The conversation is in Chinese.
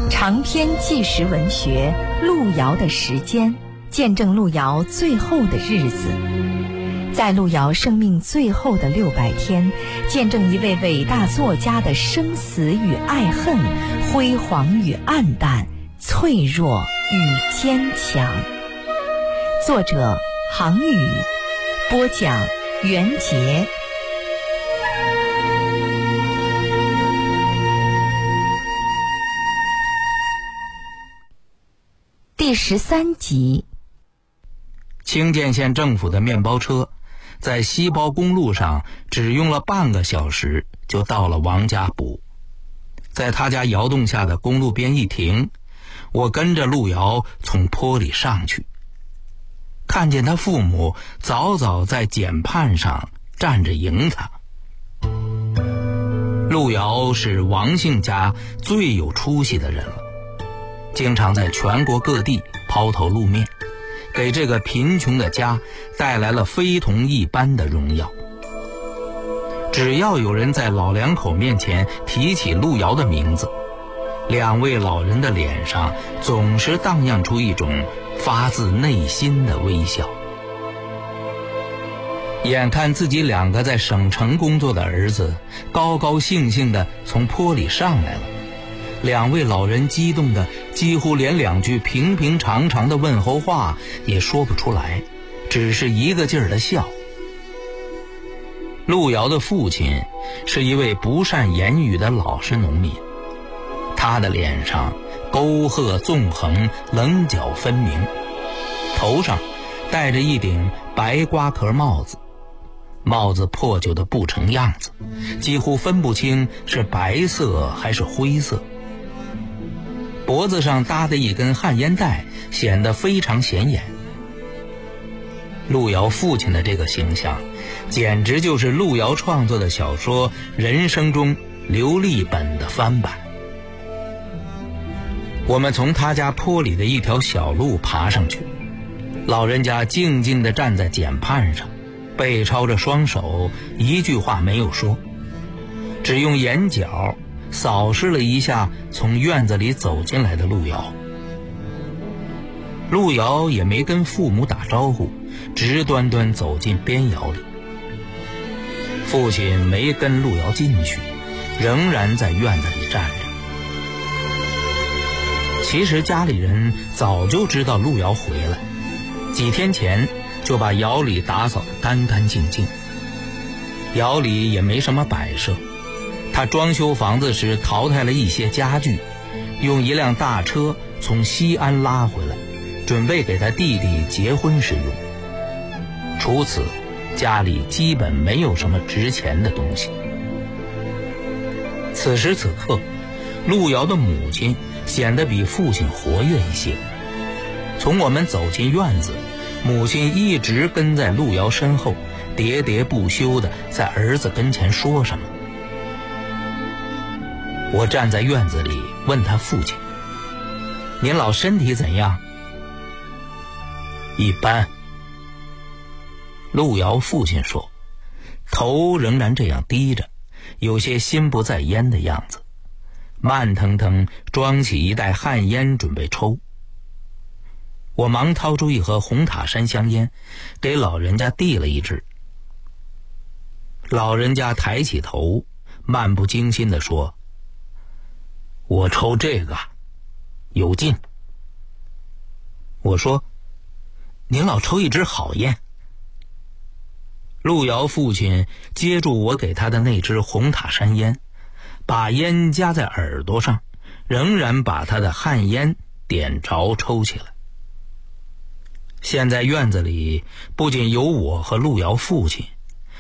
长篇纪实文学《路遥的时间》，见证路遥最后的日子。在路遥生命最后的600天，见证一位伟大作家的生死与爱恨，辉煌与暗淡，脆弱与坚强。作者杭宇，播讲袁杰。第13集。 清涧县政府的面包车在西包公路上只用了半个小时就到了王家堡。在他家窑洞下的公路边一停，我跟着路遥从坡里上去，看见他父母早早在检判上站着迎他。路遥是王姓家最有出息的人了，经常在全国各地抛头露面，给这个贫穷的家带来了非同一般的荣耀。只要有人在老两口面前提起路遥的名字，两位老人的脸上总是荡漾出一种发自内心的微笑。眼看自己2个在省城工作的儿子高高兴兴地从坡里上来了，两位老人激动的几乎连2句平平常常的问候话也说不出来，只是一个劲儿的笑。路遥的父亲是一位不善言语的老实农民，他的脸上沟壑纵横，棱角分明，头上戴着一顶白瓜壳帽子，帽子破旧的不成样子，几乎分不清是白色还是灰色。脖子上搭的一根旱烟带显得非常显眼。路遥父亲的这个形象简直就是路遥创作的小说《人生》中刘立本的翻版。我们从他家坡里的一条小路爬上去，老人家静静地站在检判上，背抄着双手，一句话没有说，只用眼角扫视了一下从院子里走进来的路遥。路遥也没跟父母打招呼，直端端走进边窑里。父亲没跟路遥进去，仍然在院子里站着。其实家里人早就知道路遥回来，几天前就把窑里打扫得干干净净。窑里也没什么摆设，他装修房子时淘汰了一些家具，用一辆大车从西安拉回来，准备给他弟弟结婚时用。除此，家里基本没有什么值钱的东西。此时此刻，路遥的母亲显得比父亲活跃一些。从我们走进院子，母亲一直跟在路遥身后，喋喋不休地在儿子跟前说什么。我站在院子里问他父亲：“您老身体怎样？”“一般。”路遥父亲说，头仍然这样低着，有些心不在焉的样子，慢腾腾装起一袋旱烟准备抽。我忙掏出一盒红塔山香烟，给老人家递了一支。老人家抬起头，漫不经心地说：“我抽这个有劲。”我说：“您老抽一支好烟。”路遥父亲接住我给他的那支红塔山烟，把烟夹在耳朵上，仍然把他的旱烟点着抽起来。现在院子里不仅有我和路遥父亲，